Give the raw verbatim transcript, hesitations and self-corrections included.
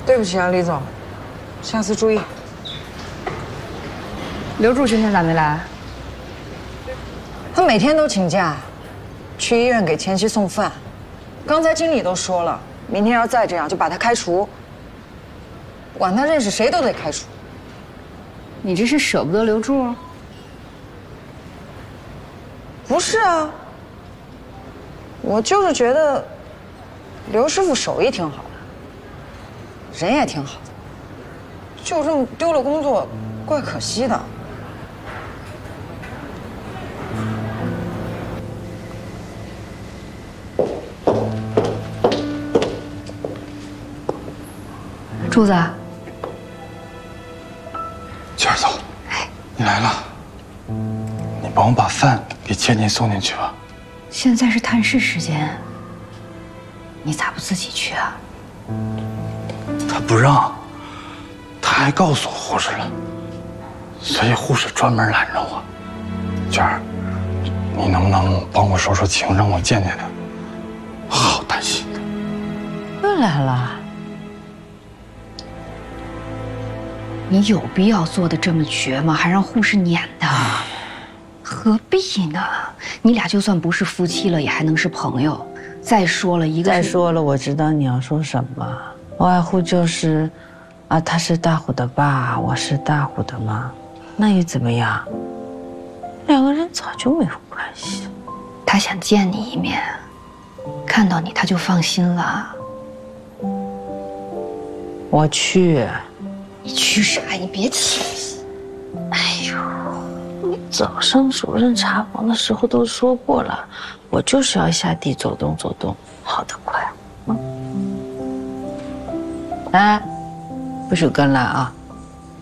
对不起啊，李总，下次注意。 刘柱今天咋没来？ 他每天都请假，去医院给前妻送饭。刚才经理都说了，明天要再这样就把他开除。管他认识谁都得开除。 你这是舍不得刘柱？ 不是啊，我就是觉得刘师傅手艺挺好的，人也挺好的，就这么丢了工作，怪可惜的。 柱子， 娟儿嫂，哎，你来了，你帮我把饭给千金送进去吧。 现在是探视时间，你咋不自己去啊？ 他不让，他还告诉护士了，所以护士专门拦着我。娟儿，你能不能帮我说说情，让我见见他？好担心他。 又来了。你有必要做的这么绝吗？还让护士撵的，何必呢？你俩就算不是夫妻了，也还能是朋友。再说了，一个再说了，我知道你要说什么，无外乎就是，啊，他是大虎的爸，我是大虎的妈，那又怎么样？两个人早就没有关系。 他想见你一面，看到你他就放心了。 我去。 你去啥？你别气。 哎呦，你早上主任查房的时候都说过了，我就是要下地走动走动，跑得快。嗯。哎，不许跟来啊！